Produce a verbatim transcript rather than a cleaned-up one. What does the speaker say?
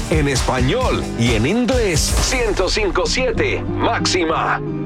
en español y en inglés. ciento cinco punto siete Máxima.